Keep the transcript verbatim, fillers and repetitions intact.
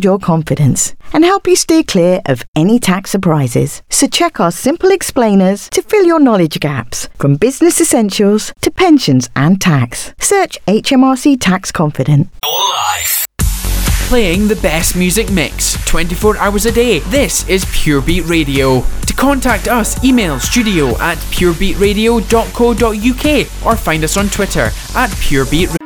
your confidence and help you steer clear of any tax surprises. So check our simple explainers to fill your knowledge gaps, from business essentials to pensions and tax. Search H M R C Tax Confident. Your life. Playing the best music mix twenty-four hours a day. This is Pure Beat Radio. To contact us, email studio at purebeatradio dot co dot uk or find us on Twitter at purebeatradio.